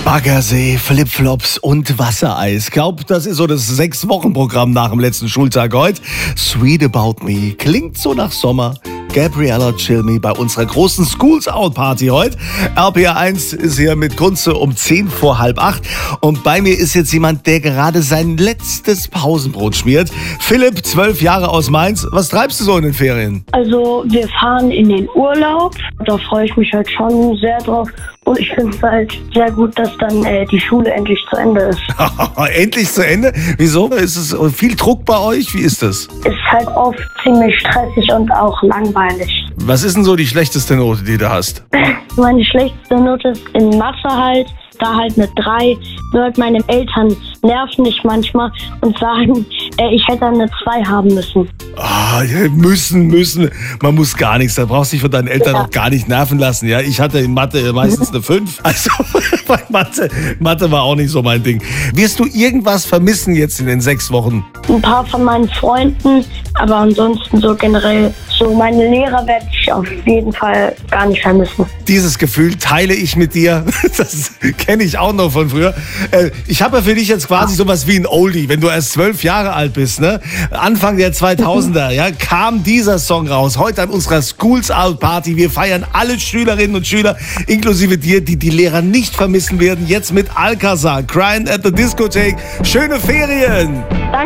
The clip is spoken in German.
Baggersee, Flipflops und Wassereis. Glaub, das ist so das 6-Wochen-Programm nach dem letzten Schultag heute. Sweet About Me klingt so nach Sommer. Gabriella Cilmi bei unserer großen Schools Out Party heute. RPR 1 ist hier mit Kunze um 7 vor halb 8. Und bei mir ist jetzt jemand, der gerade sein letztes Pausenbrot schmiert. Philipp, 12 Jahre aus Mainz. Was treibst du so in den Ferien? Also wir fahren in den Urlaub. Da freue ich mich halt schon sehr drauf. Und ich finde es halt sehr gut, dass dann die Schule endlich zu Ende ist. Endlich zu Ende? Wieso? Ist es viel Druck bei euch? Wie ist das? Ist halt oft ziemlich stressig und auch langweilig. Was ist denn so die schlechteste Note, die du hast? Meine schlechteste Note ist in Mathe halt. Da halt eine 3. Nur halt meine Eltern nerven mich manchmal und sagen, ich hätte eine 2 haben müssen. Ah, müssen. Man muss gar nichts. Da brauchst du dich von deinen Eltern auch gar nicht nerven lassen. Ja, ich hatte in Mathe meistens eine 5. Also bei Mathe war auch nicht so mein Ding. Wirst du irgendwas vermissen jetzt in den 6 Wochen? Ein paar von meinen Freunden, aber ansonsten so generell, so meine Lehrer werde ich auf jeden Fall gar nicht vermissen. Dieses Gefühl teile ich mit dir. Das kenne ich auch noch von früher. Ich habe ja für dich jetzt quasi sowas wie ein Oldie. Wenn du erst 12 Jahre alt bist, ne? Anfang der 2000er, ja, kam dieser Song raus. Heute an unserer Schools Out Party. Wir feiern alle Schülerinnen und Schüler, inklusive dir, die die Lehrer nicht vermissen werden. Jetzt mit Alcazar, Crying at the Discotheque. Schöne Ferien! Danke.